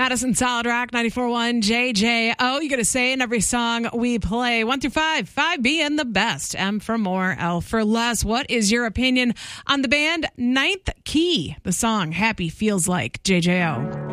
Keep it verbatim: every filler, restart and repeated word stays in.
Madison Solid Rock ninety-four point one J J O. You got to say in every song we play. One through five. Five being the best. M for more, L for less. What is your opinion on the band Ninth Key? The song Happy Feels Like. J J O.